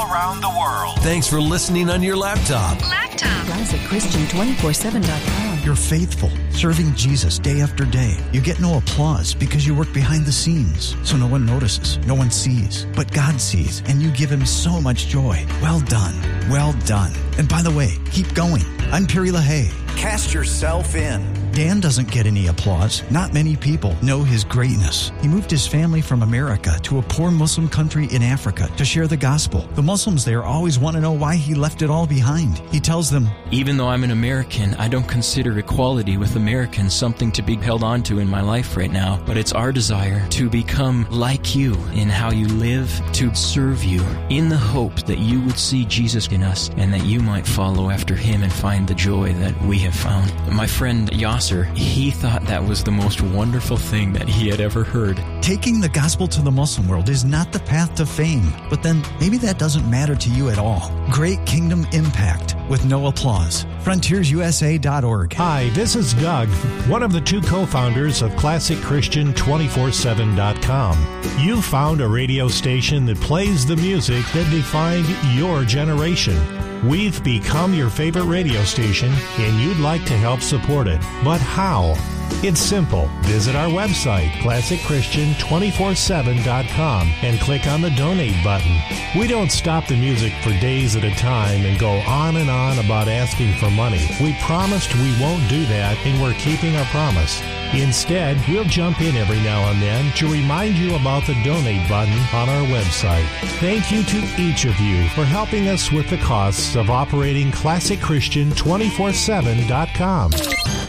around the world. Thanks for listening on your laptop. ClassicChristian247.com. You're faithful, serving Jesus day after day. You get no applause because you work behind the scenes, so no one notices, no one sees. But God sees, and you give Him so much joy. Well done. Well done. And by the way, keep going. I'm Perry LaHaye. Cast yourself in. Dan doesn't get any applause. Not many people know his greatness. He moved his family from America to a poor Muslim country in Africa to share the gospel. The Muslims there always want to know why he left it all behind. He tells them, even though I'm an American, I don't consider equality with Americans something to be held on to in my life right now. But it's our desire to become like you in how you live, to serve you, in the hope that you would see Jesus in us and that you might follow after Him and find the joy that we have found. My friend Yasser, he thought that was the most wonderful thing that he had ever heard. taking the gospel to the Muslim world is not the path to fame. But then maybe that doesn't matter to you at all. Great kingdom impact with no applause. FrontiersUSA.org. Hi, this is Doug, one of the two co-founders of ClassicChristian247.com. You found a radio station that plays the music that defined your generation. We've become your favorite radio station, and you'd like to help support it. But how? It's simple. Visit our website, ClassicChristian247.com, and click on the donate button. We don't stop the music for days at a time and go on and on about asking for money. We promised we won't do that, and we're keeping our promise. Instead, we'll jump in every now and then to remind you about the donate button on our website. Thank you to each of you for helping us with the costs of operating ClassicChristian247.com.